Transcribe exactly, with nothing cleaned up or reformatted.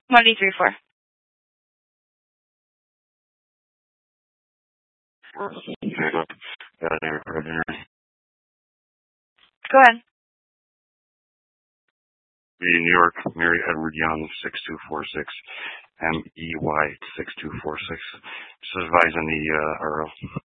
one eight three four. Go ahead. New York, Mary Edward Young, six two four six, M E Y six two four six. Just advising the uh, R O.